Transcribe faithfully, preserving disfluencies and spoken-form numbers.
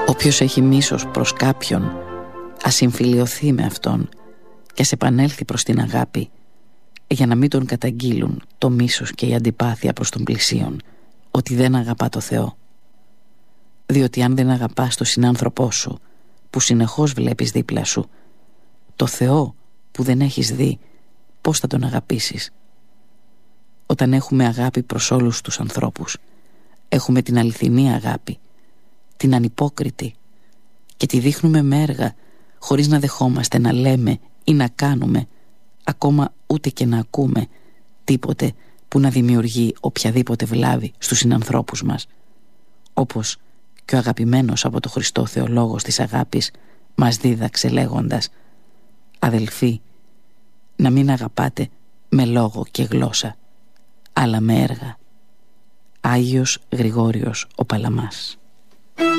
Όποιος έχει μίσος προς κάποιον, ας συμφιλιωθεί με αυτόν και ας επανέλθει προς την αγάπη, για να μην τον καταγγείλουν το μίσος και η αντιπάθεια προς τον πλησίον, ότι δεν αγαπά το Θεό. Διότι αν δεν αγαπάς τον συνάνθρωπό σου, που συνεχώς βλέπεις δίπλα σου, το Θεό που δεν έχεις δει, πώς θα τον αγαπήσεις? Όταν έχουμε αγάπη προς όλους τους ανθρώπους, έχουμε την αληθινή αγάπη, την ανυπόκριτη, και τη δείχνουμε με έργα, χωρίς να δεχόμαστε να λέμε ή να κάνουμε, ακόμα ούτε και να ακούμε τίποτε που να δημιουργεί οποιαδήποτε βλάβη στους συνανθρώπους μας. Όπως και ο αγαπημένος από το Χριστό θεολόγος της αγάπης μας δίδαξε λέγοντας: «Αδελφοί, να μην αγαπάτε με λόγο και γλώσσα, αλλά με έργα». Άγιος Γρηγόριος ο Παλαμάς.